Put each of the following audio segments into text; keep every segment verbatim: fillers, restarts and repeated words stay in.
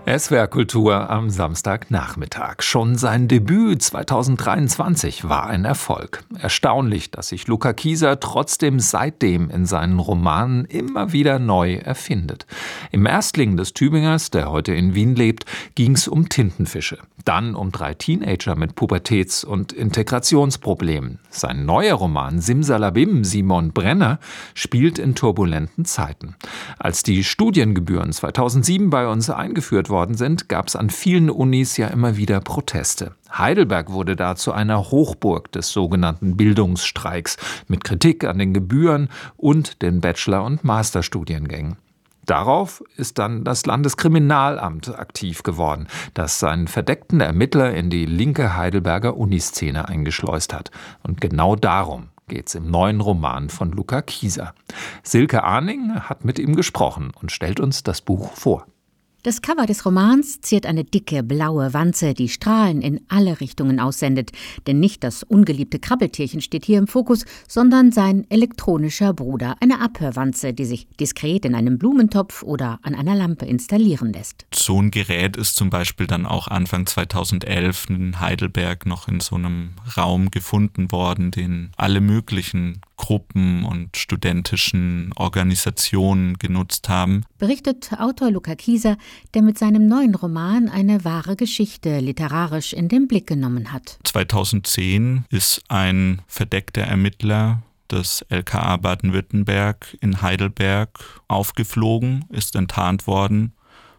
S W R Kultur am Samstagnachmittag. Schon sein Debüt zweitausenddreiundzwanzig war ein Erfolg. Erstaunlich, dass sich Luca Kieser trotzdem seitdem in seinen Romanen immer wieder neu erfindet. Im Erstling des Tübingers, der heute in Wien lebt, ging es um Tintenfische. Dann um drei Teenager mit Pubertäts- und Integrationsproblemen. Sein neuer Roman Simsalabim, Simon Brenner, spielt in turbulenten Zeiten. Als die Studiengebühren zweitausendsieben bei uns eingeführt worden sind, gab es an vielen Unis ja immer wieder Proteste. Heidelberg wurde da zu einer Hochburg des sogenannten Bildungsstreiks mit Kritik an den Gebühren und den Bachelor- und Masterstudiengängen. Darauf ist dann das Landeskriminalamt aktiv geworden, das seinen verdeckten Ermittler in die linke Heidelberger Uniszene eingeschleust hat. Und genau darum geht's im neuen Roman von Luca Kieser. Silke Arning hat mit ihm gesprochen und stellt uns das Buch vor. Das Cover des Romans ziert eine dicke blaue Wanze, die Strahlen in alle Richtungen aussendet. Denn nicht das ungeliebte Krabbeltierchen steht hier im Fokus, sondern sein elektronischer Bruder, eine Abhörwanze, die sich diskret in einem Blumentopf oder an einer Lampe installieren lässt. So ein Gerät ist zum Beispiel dann auch Anfang zweitausendelf in Heidelberg noch in so einem Raum gefunden worden, den alle möglichen Gruppen und studentischen Organisationen genutzt haben. Berichtet Autor Luca Kieser, der mit seinem neuen Roman eine wahre Geschichte literarisch in den Blick genommen hat. zweitausendzehn ist ein verdeckter Ermittler des L K A Baden-Württemberg in Heidelberg aufgeflogen, ist enttarnt worden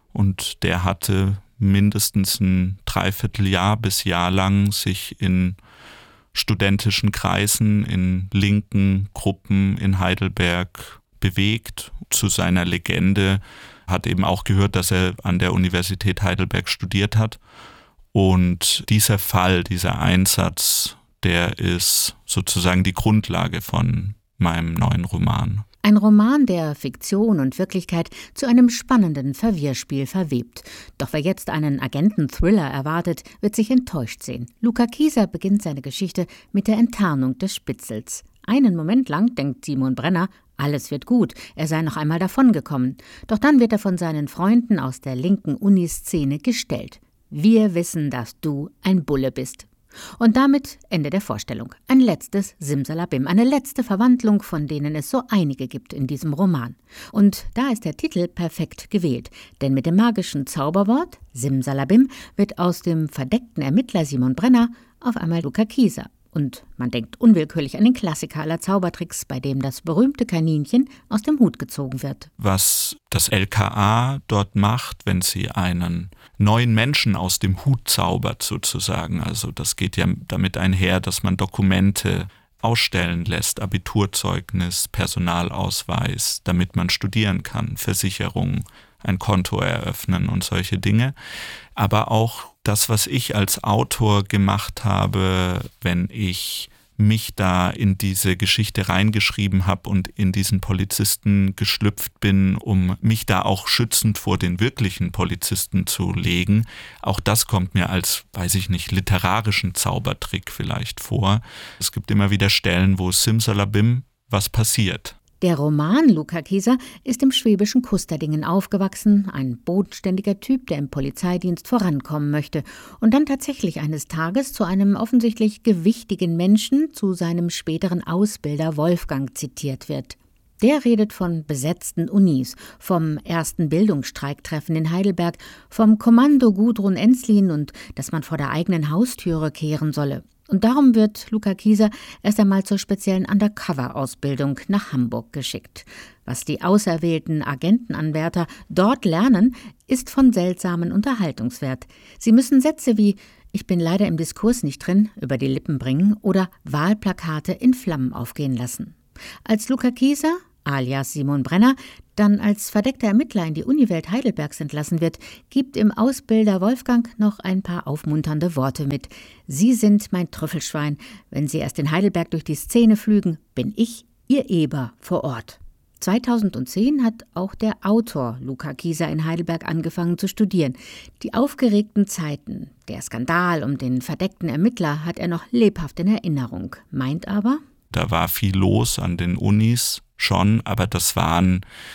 und der hatte mindestens ein Dreivierteljahr bis Jahr lang sich in studentischen Kreisen, in linken Gruppen in Heidelberg bewegt. Zu seiner Legende hat eben auch gehört, dass er an der Universität Heidelberg studiert hat. Und dieser Fall, dieser Einsatz, der ist sozusagen die Grundlage von meinem neuen Roman. Ein Roman, der Fiktion und Wirklichkeit zu einem spannenden Verwirrspiel verwebt. Doch wer jetzt einen Agenten-Thriller erwartet, wird sich enttäuscht sehen. Luca Kieser beginnt seine Geschichte mit der Enttarnung des Spitzels. Einen Moment lang denkt Simon Brenner, alles wird gut, er sei noch einmal davongekommen. Doch dann wird er von seinen Freunden aus der linken Uniszene gestellt. Wir wissen, dass du ein Bulle bist. Und damit Ende der Vorstellung. Ein letztes Simsalabim, eine letzte Verwandlung, von denen es so einige gibt in diesem Roman. Und da ist der Titel perfekt gewählt, denn mit dem magischen Zauberwort Simsalabim wird aus dem verdeckten Ermittler Simon Brenner auf einmal Luca Kieser. Und man denkt unwillkürlich an den Klassiker aller Zaubertricks, bei dem das berühmte Kaninchen aus dem Hut gezogen wird. Was das L K A dort macht, wenn sie einen neuen Menschen aus dem Hut zaubert sozusagen, also das geht ja damit einher, dass man Dokumente ausstellen lässt, Abiturzeugnis, Personalausweis, damit man studieren kann, Versicherung, ein Konto eröffnen und solche Dinge. Aber auch das, was ich als Autor gemacht habe, wenn ich mich da in diese Geschichte reingeschrieben habe und in diesen Polizisten geschlüpft bin, um mich da auch schützend vor den wirklichen Polizisten zu legen. Auch das kommt mir als, weiß ich nicht, literarischen Zaubertrick vielleicht vor. Es gibt immer wieder Stellen, wo Simsalabim was passiert. Der Roman Luca Kieser ist im schwäbischen Kusterdingen aufgewachsen, ein bodenständiger Typ, der im Polizeidienst vorankommen möchte und dann tatsächlich eines Tages zu einem offensichtlich gewichtigen Menschen, zu seinem späteren Ausbilder Wolfgang zitiert wird. Der redet von besetzten Unis, vom ersten Bildungsstreiktreffen in Heidelberg, vom Kommando Gudrun Ensslin und dass man vor der eigenen Haustüre kehren solle. Und darum wird Luca Kieser erst einmal zur speziellen Undercover-Ausbildung nach Hamburg geschickt. Was die auserwählten Agentenanwärter dort lernen, ist von seltsamen Unterhaltungswert. Sie müssen Sätze wie »Ich bin leider im Diskurs nicht drin« über die Lippen bringen oder Wahlplakate in Flammen aufgehen lassen. Als Luca Kieser, alias Simon Brenner, dann als verdeckter Ermittler in die Uniwelt Heidelbergs entlassen wird, gibt im Ausbilder Wolfgang noch ein paar aufmunternde Worte mit. Sie sind mein Trüffelschwein. Wenn Sie erst in Heidelberg durch die Szene flügen, bin ich Ihr Eber vor Ort. zweitausendzehn hat auch der Autor Luca Kieser in Heidelberg angefangen zu studieren. Die aufgeregten Zeiten, der Skandal um den verdeckten Ermittler hat er noch lebhaft in Erinnerung, meint aber: Da war viel los an den Unis schon, aber das waren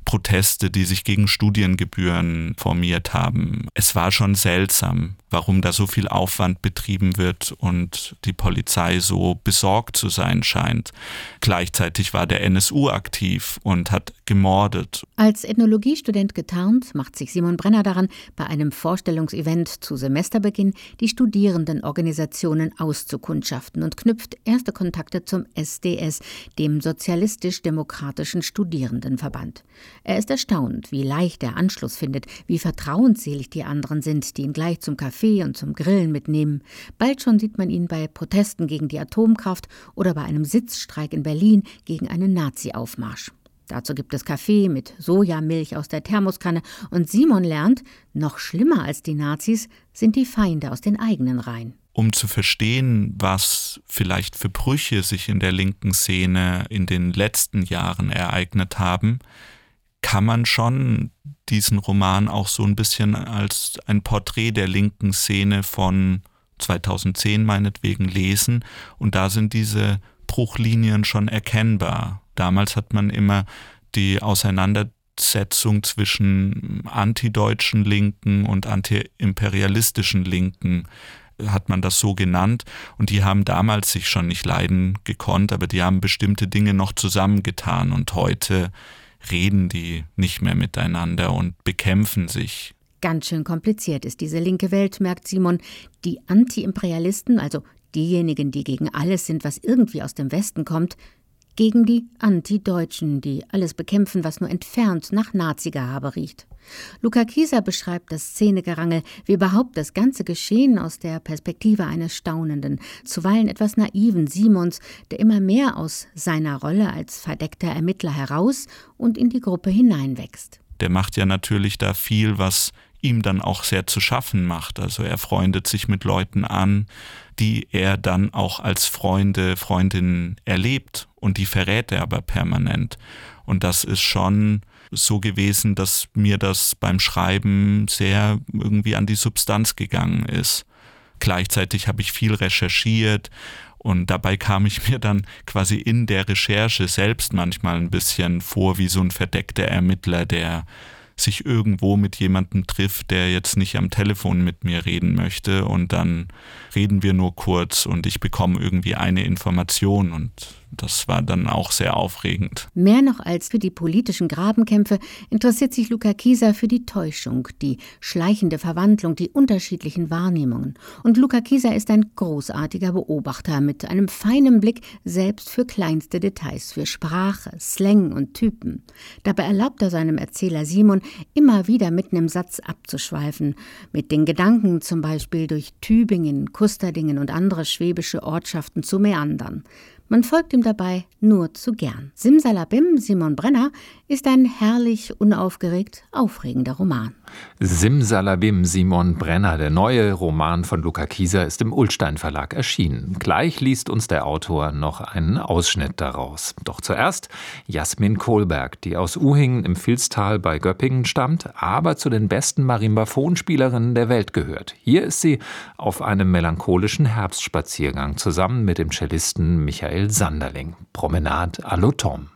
Proteste, die sich gegen Studiengebühren formiert haben. Es war schon seltsam, warum da so viel Aufwand betrieben wird und die Polizei so besorgt zu sein scheint. Gleichzeitig war der N S U aktiv und hat gemordet. Als Ethnologiestudent getarnt, macht sich Simon Brenner daran, bei einem Vorstellungsevent zu Semesterbeginn die Studierendenorganisationen auszukundschaften und knüpft erste Kontakte zum S D S, dem Sozialistisch-Demokratischen Studierendenverband. Er ist erstaunt, wie leicht er Anschluss findet, wie vertrauensselig die anderen sind, die ihn gleich zum Kaffee und zum Grillen mitnehmen. Bald schon sieht man ihn bei Protesten gegen die Atomkraft oder bei einem Sitzstreik in Berlin gegen einen Nazi-Aufmarsch. Dazu gibt es Kaffee mit Sojamilch aus der Thermoskanne und Simon lernt, noch schlimmer als die Nazis sind die Feinde aus den eigenen Reihen. Um zu verstehen, was vielleicht für Brüche sich in der linken Szene in den letzten Jahren ereignet haben, kann man schon diesen Roman auch so ein bisschen als ein Porträt der linken Szene von zweitausendzehn meinetwegen lesen. Und da sind diese Bruchlinien schon erkennbar. Damals hat man immer die Auseinandersetzung zwischen antideutschen Linken und antiimperialistischen Linken, hat man das so genannt. Und die haben damals sich schon nicht leiden gekonnt, aber die haben bestimmte Dinge noch zusammengetan. Und heute reden die nicht mehr miteinander und bekämpfen sich. Ganz schön kompliziert ist diese linke Welt, merkt Simon. Die Antiimperialisten, also diejenigen, die gegen alles sind, was irgendwie aus dem Westen kommt, gegen die Antideutschen, die alles bekämpfen, was nur entfernt nach Nazi-Gehabe riecht. Luca Kieser beschreibt das Szenegerangel, wie überhaupt das ganze Geschehen aus der Perspektive eines staunenden, zuweilen etwas naiven Simons, der immer mehr aus seiner Rolle als verdeckter Ermittler heraus und in die Gruppe hineinwächst. Der macht ja natürlich da viel, was ihm dann auch sehr zu schaffen macht. Also er freundet sich mit Leuten an, die er dann auch als Freunde, Freundinnen erlebt und die verrät er aber permanent. Und das ist schon so gewesen, dass mir das beim Schreiben sehr irgendwie an die Substanz gegangen ist. Gleichzeitig habe ich viel recherchiert und dabei kam ich mir dann quasi in der Recherche selbst manchmal ein bisschen vor wie so ein verdeckter Ermittler, der sich irgendwo mit jemandem trifft, der jetzt nicht am Telefon mit mir reden möchte und dann reden wir nur kurz und ich bekomme irgendwie eine Information und das war dann auch sehr aufregend. Mehr noch als für die politischen Grabenkämpfe interessiert sich Luca Kieser für die Täuschung, die schleichende Verwandlung, die unterschiedlichen Wahrnehmungen. Und Luca Kieser ist ein großartiger Beobachter mit einem feinen Blick selbst für kleinste Details, für Sprache, Slang und Typen. Dabei erlaubt er seinem Erzähler Simon, immer wieder mitten im Satz abzuschweifen, mit den Gedanken zum Beispiel durch Tübingen, Kusterdingen und andere schwäbische Ortschaften zu meandern. Man folgt ihm dabei nur zu gern. Simsalabim, Simon Brenner, ist ein herrlich, unaufgeregt, aufregender Roman. Simsalabim, Simon Brenner, der neue Roman von Luca Kieser, ist im Ullstein Verlag erschienen. Gleich liest uns der Autor noch einen Ausschnitt daraus. Doch zuerst Jasmin Kohlberg, die aus Uhingen im Vilstal bei Göppingen stammt, aber zu den besten Marimbaphonspielerinnen der Welt gehört. Hier ist sie auf einem melancholischen Herbstspaziergang zusammen mit dem Cellisten Michael Sanderling. Promenade à l'Automne.